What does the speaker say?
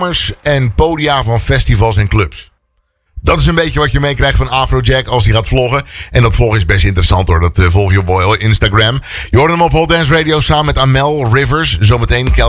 en podia van festivals en clubs. Dat is een beetje wat je meekrijgt van Afrojack als hij gaat vloggen. En dat vloggen is best interessant hoor. Dat volg je op Instagram. Je hoort hem op Hot Dance Radio samen met Amel Rivers. Zometeen Calvin